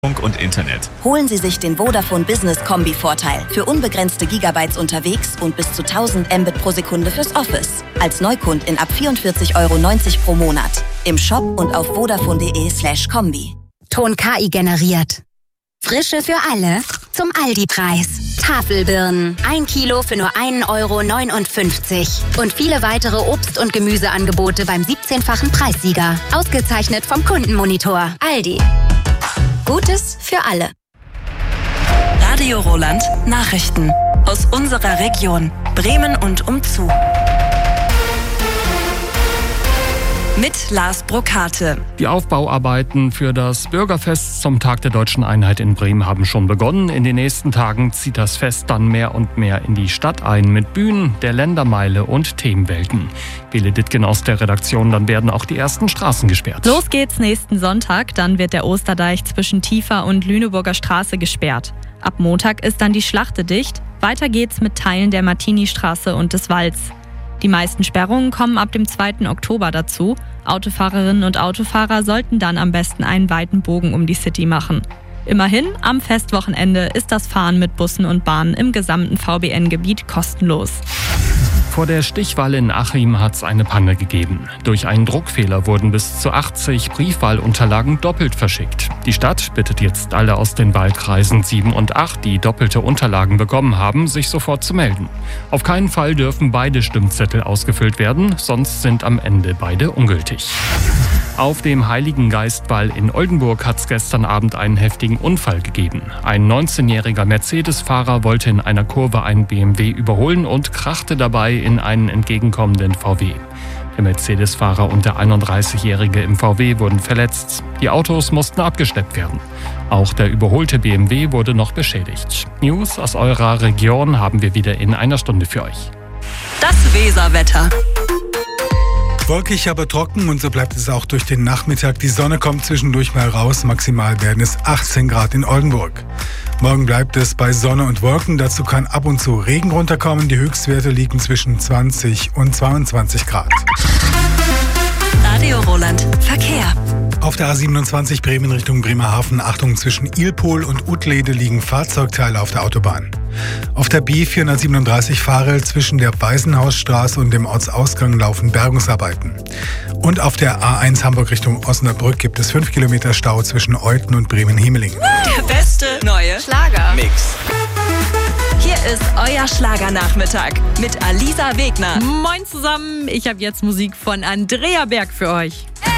und Internet. Holen Sie sich den Vodafone Business Kombi-Vorteil für unbegrenzte Gigabytes unterwegs und bis zu 1000 Mbit pro Sekunde fürs Office. Als Neukundin ab 44,90 € pro Monat. Im Shop und auf vodafone.de/kombi. Ton KI generiert. Frische für alle zum Aldi-Preis. Tafelbirnen. 1 Kilo für nur 1,59 € Und viele weitere Obst- und Gemüseangebote beim 17-fachen Preissieger. Ausgezeichnet vom Kundenmonitor. Aldi. Gutes für alle. Radio Roland Nachrichten aus unserer Region Bremen und umzu. Mit Lars Brokate. Die Aufbauarbeiten für das Bürgerfest zum Tag der Deutschen Einheit in Bremen haben schon begonnen. In den nächsten Tagen zieht das Fest dann mehr und mehr in die Stadt ein mit Bühnen, der Ländermeile und Themenwelten. Bele Dittgen aus der Redaktion, dann werden auch die ersten Straßen gesperrt. Los geht's nächsten Sonntag, dann wird der Osterdeich zwischen Tiefer und Lüneburger Straße gesperrt. Ab Montag ist dann die Schlachte dicht. Weiter geht's mit Teilen der Martini-Straße und des Walds. Die meisten Sperrungen kommen ab dem 2. Oktober dazu. Autofahrerinnen und Autofahrer sollten dann am besten einen weiten Bogen um die City machen. Immerhin, am Festwochenende ist das Fahren mit Bussen und Bahnen im gesamten VBN-Gebiet kostenlos. Vor der Stichwahl in Achim hat es eine Panne gegeben. Durch einen Druckfehler wurden bis zu 80 Briefwahlunterlagen doppelt verschickt. Die Stadt bittet jetzt alle aus den Wahlkreisen 7 und 8, die doppelte Unterlagen bekommen haben, sich sofort zu melden. Auf keinen Fall dürfen beide Stimmzettel ausgefüllt werden, sonst sind am Ende beide ungültig. Auf dem Heiligen Geistwall in Oldenburg hat es gestern Abend einen heftigen Unfall gegeben. Ein 19-jähriger Mercedes-Fahrer wollte in einer Kurve einen BMW überholen und krachte dabei in einen entgegenkommenden VW. Der Mercedes-Fahrer und der 31-Jährige im VW wurden verletzt. Die Autos mussten abgeschleppt werden. Auch der überholte BMW wurde noch beschädigt. News aus eurer Region haben wir wieder in einer Stunde für euch. Das Weserwetter. Wolkig, aber trocken und so bleibt es auch durch den Nachmittag. Die Sonne kommt zwischendurch mal raus. Maximal werden es 18 Grad in Oldenburg. Morgen bleibt es bei Sonne und Wolken. Dazu kann ab und zu Regen runterkommen. Die Höchstwerte liegen zwischen 20 und 22 Grad. Radio Roland Verkehr. Auf der A27 Bremen Richtung Bremerhaven, Achtung, zwischen Ilpol und Uttlede liegen Fahrzeugteile auf der Autobahn. Auf der B437 Fahrel zwischen der Waisenhausstraße und dem Ortsausgang laufen Bergungsarbeiten. Und auf der A1 Hamburg Richtung Osnabrück gibt es 5 Kilometer Stau zwischen Euthen und Bremen-Hemeling. Der beste neue Schlager-Mix. Hier ist euer Schlagernachmittag mit Alisa Wegner. Moin zusammen, ich habe jetzt Musik von Andrea Berg für euch.